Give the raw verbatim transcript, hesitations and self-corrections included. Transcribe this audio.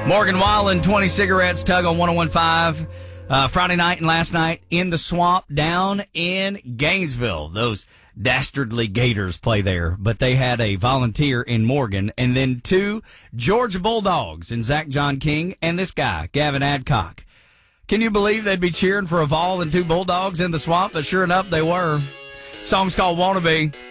Morgan Wallen, twenty cigarettes, Tug on one oh one point five. Uh, Friday night and last night in the swamp down in Gainesville. Those dastardly Gators play there, but they had a volunteer in Morgan, and then two Georgia Bulldogs in Zach John King and this guy, Gavin Adcock. Can you believe they'd be cheering for a Vol and two Bulldogs in the swamp? But sure enough, they were. Song's called Wannabe.